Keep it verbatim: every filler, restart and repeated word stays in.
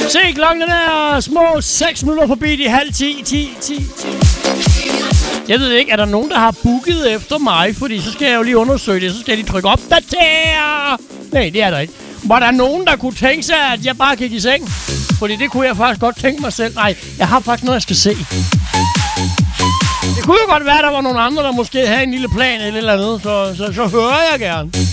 Se, klokken er små seks minutter forbi de halv ti, ti, ti, ti. Jeg ved ikke, er der nogen, der har booket efter mig? Fordi så skal jeg jo lige undersøge det, så skal de trykke opdater. Nej, det er der ikke. Var der nogen, der kunne tænke sig, at jeg bare gik i seng? Fordi det kunne jeg faktisk godt tænke mig selv. Nej, jeg har faktisk noget, jeg skal se. Det kunne jo godt være, at der var nogle andre, der måske havde en lille plan eller et eller andet. Så, så, så hører jeg gerne.